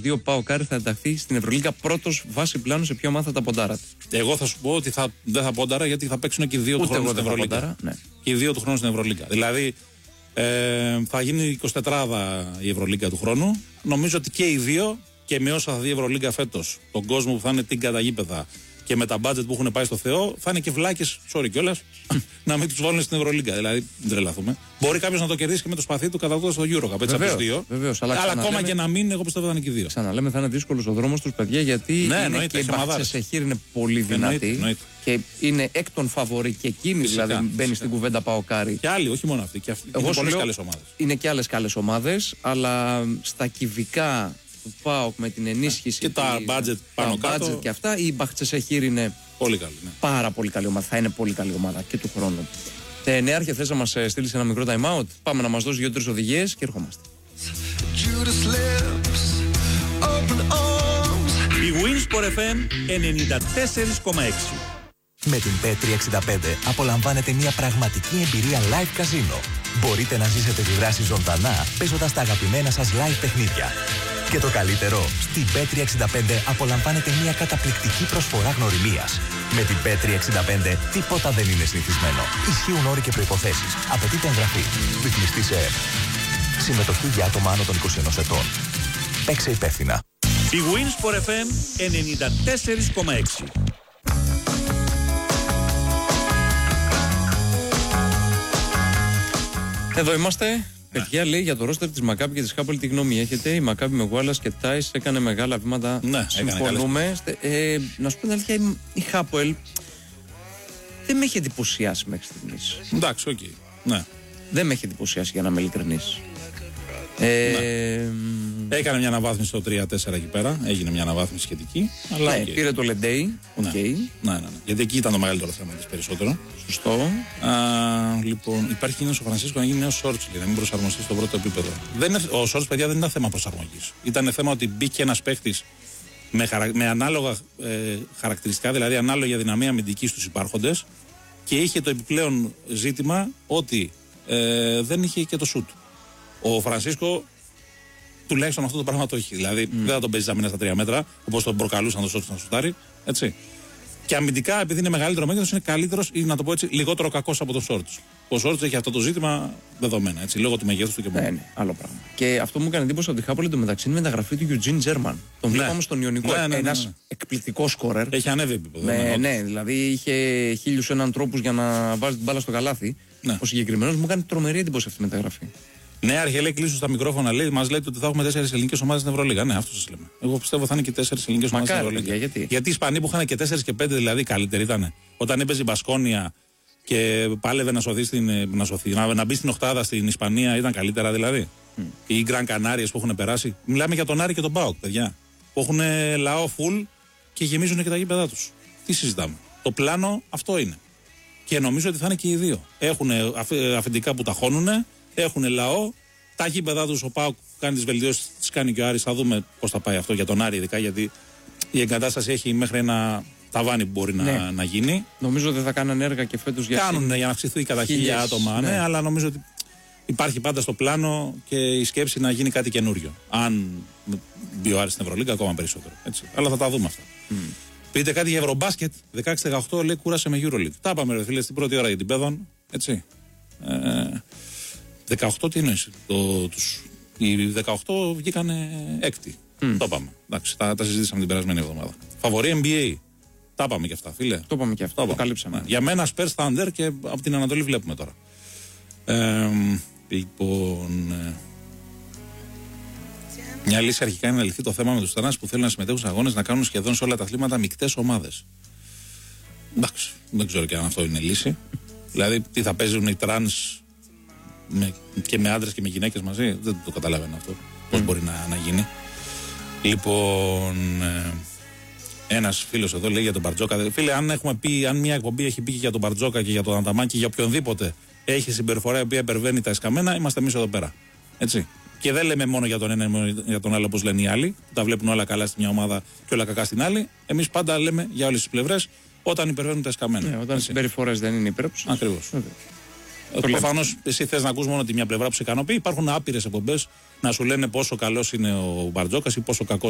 2 ΠΑΟΚ θα ενταχθεί στην Ευρωλίγκα πρώτος βάση πλάνου σε ποια ομάδα θα τα ποντάρατε? Εγώ θα σου πω ότι δεν θα πόνταρα, γιατί θα παίξουν και οι δύο του χρόνου στην Ευρωλίγκα. Ναι. Και οι δύο του χρόνου στην Ευρωλίγκα. Δηλαδή θα γίνει 24 η Ευρωλίγκα του χρόνου. Νομίζω ότι και οι δύο, και με όσα θα δει η Ευρωλίγκα φέτος, τον κόσμο που θα είναι την καταγίπεδα και με τα μπάτζετ που έχουν πάει στο Θεό, θα είναι και βλάκες, sorry κιόλας, να μην τους βάλουν στην Ευρωλίγκα. Δηλαδή, δεν τρελαθούμε. Μπορεί κάποιος να το κερδίσει και με το σπαθί του κατά στο EuroCup. Έτσι από τους δύο. Βεβαίως, αλλά ακόμα και να μην, εγώ πιστεύω θα είναι και οι δύο. Ξαναλέμε, θα είναι δύσκολος ο δρόμος τους, παιδιά, γιατί είναι και η Μπαχτσεσεχήρ είναι πολύ δυνατή. Εννοείται. Και είναι εκ των φαβορί και εκείνη, δηλαδή μπαίνει στην κουβέντα ΠΑΟΚάρι. Και άλλοι, όχι μόνο αυτοί. Και αυτοί. Είναι πολλές καλές ομάδες. Είναι και άλλες καλές ομάδες, αλλά στα κυβικά του ΠΑΟΚ με την ενίσχυση και τα budget πάνω κάτω και αυτά, η Μπαχτσεσεχήρ είναι πολύ καλή, ναι. Πάρα πολύ καλή ομάδα. Θα είναι πολύ καλή ομάδα και του χρόνου. Νεάρχε, θες να μας στείλεις ένα μικρό time out? Πάμε να μας δώσεις 2-3 οδηγίες και ερχόμαστε. Η Winsport FM 94,6. Με την Bet365 απολαμβάνετε μια πραγματική εμπειρία live καζίνο. Μπορείτε να ζήσετε τη δράση ζωντανά παίζοντας τα αγαπημένα σας live παιχνίδια. Και το καλύτερο, στην Bet365 απολαμβάνετε μια καταπληκτική προσφορά γνωριμίας. Με την Bet365 τίποτα δεν είναι συνηθισμένο. Ισχύουν όροι και προϋποθέσεις. Απαιτείται εγγραφή. Ρυθμιστή σε ΕΕΠ. Συμμετοχή για άτομα άνω των 21 ετών. Παίξε υπεύθυνα. Η Winsport FM 94,6. Εδώ είμαστε. Παιδιά, λέει για το ρόστερ της Μακάμπι και της Χάπολ, τι γνώμη έχετε? Η Μακάμπι με Γουάλλας και Τάις έκανε μεγάλα βήματα. Ναι, συμφωνούμε. Να σου πω την αλήθεια, η Χάπολ δεν με έχει εντυπωσιάσει μέχρι στιγμής. Εντάξει, οκ. Ναι. Δεν με έχει εντυπωσιάσει, για να είμαι ειλικρινής. Έκανε μια αναβάθμιση στο 3-4 εκεί πέρα. Έγινε μια αναβάθμιση σχετική. Αλλά ναι, πήρε το Λεντέι. Ναι. Γιατί εκεί ήταν το μεγαλύτερο θέμα της περισσότερο. Σωστό. Λοιπόν, υπάρχει ένας ο Φρανσίσκο να γίνει νέος Σόρτς, να μην προσαρμοστεί στο πρώτο επίπεδο. Ο Σόρτς, παιδιά, δεν ήταν θέμα προσαρμογής. Ήταν θέμα ότι μπήκε ένας παίχτης με ανάλογα χαρακτηριστικά, δηλαδή ανάλογη αδυναμία αμυντική στους υπάρχοντες, και είχε το επιπλέον ζήτημα ότι δεν είχε και το σουτ. Ο Φρανσίσκο τουλάχιστον αυτό το πράγμα το έχει. Δηλαδή δεν θα τον παίζει αμήνα στα 3 μέτρα, όπως τον προκαλούσαν το Σόρτς να σουτάρει. Έτσι. Και αμυντικά, επειδή είναι μεγαλύτερο μέγεθος, είναι καλύτερος ή, να το πω έτσι, λιγότερο κακός από τον Σόρτς. Ο Σόρτς έχει αυτό το ζήτημα δεδομένα, έτσι, λόγω του μεγέθους του και μόνο. Ναι, άλλο πράγμα. Και αυτό μου έκανε εντύπωση ότι η Χάπολ εντωμεταξύ είναι μεταγραφή του Eugene German. Τον βλέπαμε στον Ιωνικό. Ένας εκπληκτικός σκόρερ. Έχει ανέβει επίπεδο. Ναι, δηλαδή είχε 1001 τρόπους για να βάζει την μπάλα στο καλάθι. Ναι. Ο συγκεκριμένος μου έκανε τρομερή εντύπωση αυτή η μεταγραφή. Ναι, Αρχιελέ, κλείσου στα μικρόφωνα. Μας λέτε ότι θα έχουμε 4 ελληνικές ομάδες στην Ευρωλίγα. Ναι, αυτό σας λέμε. Εγώ πιστεύω θα είναι και 4 ελληνικές ομάδες στην Ευρωλίγα. Γιατί οι Ισπανοί που είχαν και 4 και 5 δηλαδή καλύτεροι ήταν. Όταν έπαιζε η Μπασκόνια και πάλευε να μπει στην οκτάδα στην Ισπανία, ήταν καλύτερα δηλαδή. Οι Γκραν Κανάριες που έχουν περάσει. Μιλάμε για τον Άρη και τον ΠΑΟΚ, παιδιά. Που έχουν λαό full και γεμίζουν και τα γήπεδά τους. Τι συζητάμε? Το πλάνο αυτό είναι. Και νομίζω ότι θα είναι και οι δύο. Έχουν αφεντικά που ταχώνουν. Έχουν λαό, τα γήπεδά τους, ο ΠΑΟΚ κάνει τις βελτιώσεις, τις κάνει και ο Άρης. Θα δούμε πώς θα πάει αυτό για τον Άρη, ειδικά γιατί η εγκατάσταση έχει μέχρι ένα ταβάνι που μπορεί να γίνει. Νομίζω ότι θα κάνουν έργα και φέτος για να αυξηθεί κατά 1000 άτομα, ναι, αλλά νομίζω ότι υπάρχει πάντα στο πλάνο και η σκέψη να γίνει κάτι καινούριο. Αν μπει ο Άρης στην Ευρωλίγκα, ακόμα περισσότερο. Έτσι. Αλλά θα τα δούμε αυτά. Πείτε κάτι για Ευρωμπάσκετ. 16-18 λέει κούρασε με EuroLeague. Τα είπαμε, ρε φίλε, στην πρώτη ώρα για την Πέδων. Έτσι. 18 τι εννοείς? Οι 18 βγήκανε έκτη. Το είπαμε. Εντάξει, τα συζήτησαμε την περασμένη εβδομάδα. Φαβορί NBA. Τα είπαμε και αυτά, φίλε. Το είπαμε και αυτά. Το καλύψαμε. Για μένα Spurs Thunder και από την Ανατολή βλέπουμε τώρα. Λοιπόν. Μια λύση αρχικά είναι να λυθεί το θέμα με τους τρανς που θέλουν να συμμετέχουν στους αγώνες να κάνουν σχεδόν σε όλα τα αθλήματα μεικτές ομάδες. Εντάξει, δεν ξέρω και αν αυτό είναι λύση. Δηλαδή, τι θα παίζουν οι τρανς και με άντρες και με γυναίκες μαζί? Δεν το καταλαβαίνω αυτό. Πώς μπορεί να γίνει. Λοιπόν, ένας φίλος εδώ λέει για τον Μπαρτζόκα. Φίλε, αν έχουμε πει, αν μια εκπομπή έχει πει και για τον Μπαρτζόκα και για τον Ανταμάκη, για οποιονδήποτε έχει συμπεριφορά η οποία υπερβαίνει τα εσκαμμένα, είμαστε εμείς εδώ πέρα. Έτσι. Και δεν λέμε μόνο για τον ένα ή για τον άλλο όπως λένε οι άλλοι, που τα βλέπουν όλα καλά στη μια ομάδα και όλα κακά στην άλλη. Εμείς πάντα λέμε για όλες τις πλευρές όταν υπερβαίνουν τα εσκαμμένα. Ναι, όταν οι συμπεριφορές δεν είναι υπέροχες. Ακριβώς. Προφανώς εσύ θες να ακούς μόνο τη μια πλευρά που σε ικανοποιεί. Υπάρχουν άπειρες εκπομπές να σου λένε πόσο καλός είναι ο Μπαρτζόκας ή πόσο κακός